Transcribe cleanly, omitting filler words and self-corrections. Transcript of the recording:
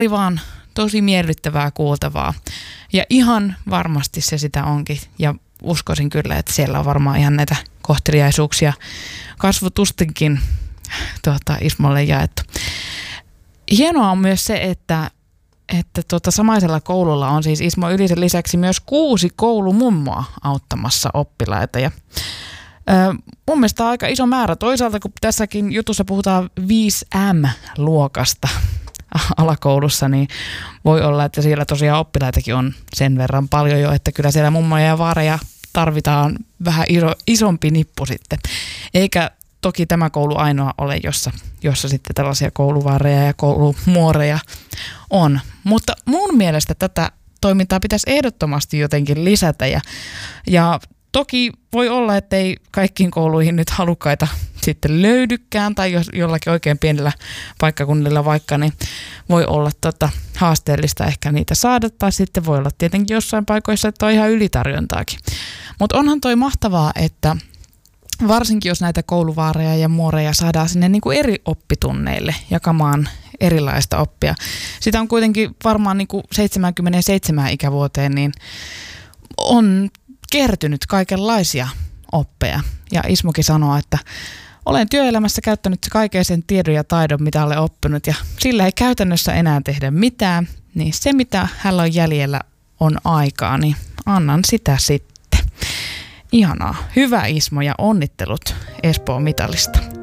oli vaan tosi miellyttävää kuultavaa. Ja ihan varmasti se sitä onkin. Ja uskoisin kyllä, että siellä on varmaan ihan näitä kohteliaisuuksia kasvotustenkin Ismolle jaettu. Hienoa on myös se, että samaisella koululla on siis Ismo Ylisen lisäksi myös 6 koulumummoa auttamassa oppilaita. Ja mun mielestä aika iso määrä. Toisaalta kun tässäkin jutussa puhutaan 5M-luokasta alakoulussa, niin voi olla, että siellä tosiaan oppilaitakin on sen verran paljon jo, että kyllä siellä mummoja ja vaareja tarvitaan vähän isompi nippu sitten. Eikä toki tämä koulu ainoa ole, jossa sitten tällaisia kouluvaareja ja koulumuoreja on. Mutta mun mielestä tätä toimintaa pitäisi ehdottomasti jotenkin lisätä ja toki voi olla, että ei kaikkiin kouluihin nyt halukkaita sitten löydykään tai jos jollakin oikein pienellä paikkakunnilla vaikka, niin voi olla haasteellista ehkä niitä saada tai sitten voi olla tietenkin jossain paikoissa, että on ihan ylitarjontaakin. Mutta onhan toi mahtavaa, että varsinkin jos näitä kouluvaareja ja muoreja saadaan sinne niin kuin eri oppitunneille jakamaan erilaista oppia. Sitä on kuitenkin varmaan niin kuin 77 ikävuoteen, niin on kertynyt kaikenlaisia oppeja. Ja Ismokin sanoo, että olen työelämässä käyttänyt kaiken sen tiedon ja taidon, mitä olen oppinut, ja sillä ei käytännössä enää tehdä mitään, niin se, mitä hänellä on jäljellä, on aikaa, niin annan sitä sitten. Ihanaa. Hyvä Ismo ja onnittelut Espoon mitalista.